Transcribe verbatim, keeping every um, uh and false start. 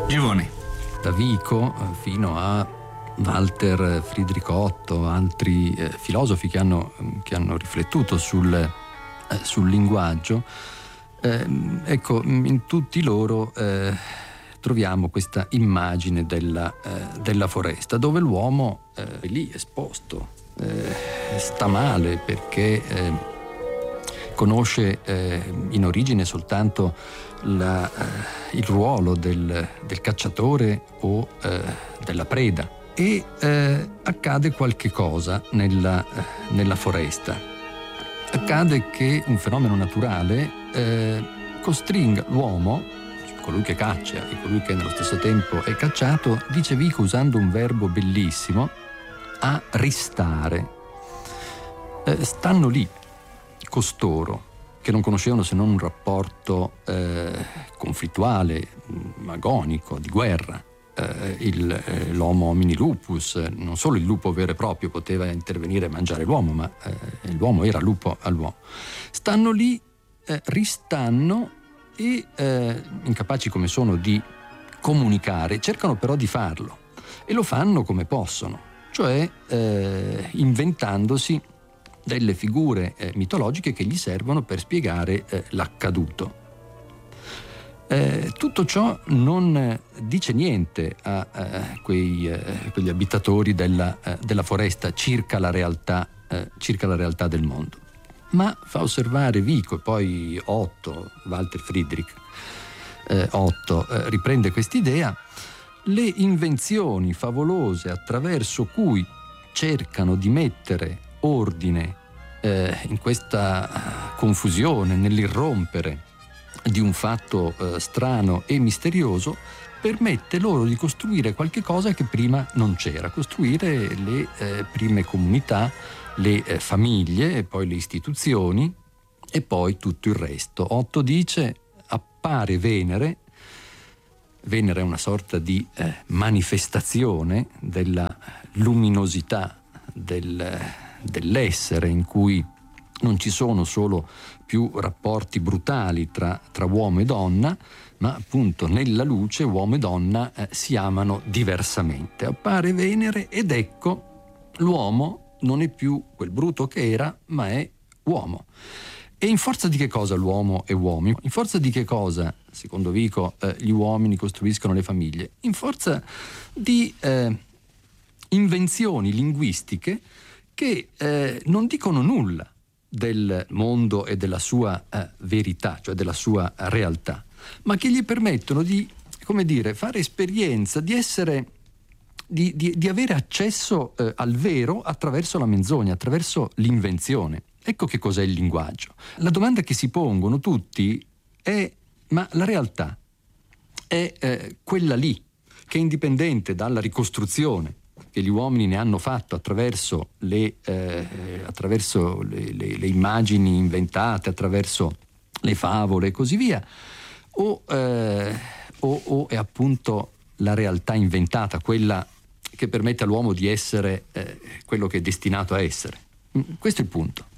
Giovane. Da Vico fino a Walter Friedrich Otto, altri eh, filosofi che hanno, che hanno riflettuto sul, eh, sul linguaggio, eh, ecco, in tutti loro eh, troviamo questa immagine della, eh, della foresta, dove l'uomo eh, è lì esposto, eh, sta male perché eh, conosce eh, in origine soltanto la, eh, il ruolo del, del cacciatore o eh, della preda, e eh, accade qualche cosa nella, eh, nella foresta. Accade che un fenomeno naturale eh, costringa l'uomo, colui che caccia e colui che nello stesso tempo è cacciato, dice Vico usando un verbo bellissimo, a ristare. Eh, stanno lì costoro, che non conoscevano se non un rapporto eh, conflittuale, agonico, di guerra. Eh, il, eh, l'homo homini lupus, non solo il lupo vero e proprio poteva intervenire e mangiare l'uomo, ma eh, l'uomo era lupo all'uomo. Stanno lì, eh, ristanno e, eh, incapaci come sono di comunicare, cercano però di farlo, e lo fanno come possono, cioè eh, inventandosi delle figure eh, mitologiche che gli servono per spiegare eh, l'accaduto. Eh, tutto ciò non eh, dice niente a eh, quei, eh, quegli abitatori della, eh, della foresta circa la realtà, eh, circa la realtà del mondo, ma fa osservare Vico, e poi Otto, Walter Friedrich eh, Otto eh, riprende quest'idea, le invenzioni favolose attraverso cui cercano di mettere ordine eh, in questa confusione, nell'irrompere di un fatto eh, strano e misterioso, permette loro di costruire qualche cosa che prima non c'era, costruire le eh, prime comunità, le eh, famiglie, e poi le istituzioni, e poi tutto il resto. Otto dice: appare Venere. Venere è una sorta di eh, manifestazione della luminosità del, dell'essere, in cui non ci sono solo più rapporti brutali tra, tra uomo e donna, ma appunto nella luce uomo e donna eh, si amano diversamente. Appare Venere ed ecco l'uomo non è più quel bruto che era, ma è uomo. E in forza di che cosa l'uomo è uomo? In forza di che cosa, secondo Vico, eh, gli uomini costruiscono le famiglie? In forza di eh, invenzioni linguistiche che eh, non dicono nulla del mondo e della sua eh, verità, cioè della sua realtà, ma che gli permettono di, come dire, fare esperienza, di essere, di, di, di avere accesso eh, al vero attraverso la menzogna, attraverso l'invenzione. Ecco che cos'è il linguaggio. La domanda che si pongono tutti è: ma la realtà è eh, quella lì, che è indipendente dalla ricostruzione che gli uomini ne hanno fatto attraverso le, eh, attraverso le, le, le immagini inventate, attraverso le favole e così via, o, eh, o, o è appunto la realtà inventata, quella che permette all'uomo di essere eh, quello che è destinato a essere? Questo è il punto.